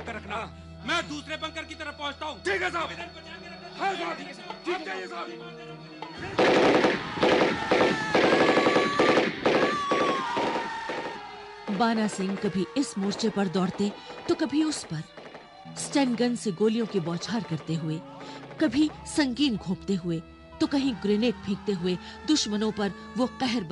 पकड़ रखना। मैं दूसरे बंकर की तरफ पहुंचता हूँ। ठीक है साहब। हाँ साहब, ठीक है साहब। बाना सिंह कभी इस मोर्चे पर दौड़ते तो कभी उस पर, स्टन गन से गोलियों की बौछार करते हुए, कभी संगीन घोंपते हुए तो कहीं ग्रेनेड फेंकते हुए दुश्मनों पर वो कहर